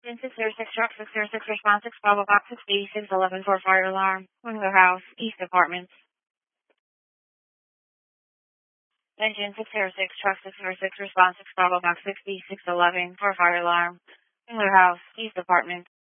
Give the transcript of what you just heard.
Engine 606, truck 606, response 6, Bravo box 68611 for fire alarm. Wingler House, East Apartments. Engine 606, truck 606, response 6, Bravo box 68611 for fire alarm. Wingler House, East Apartments.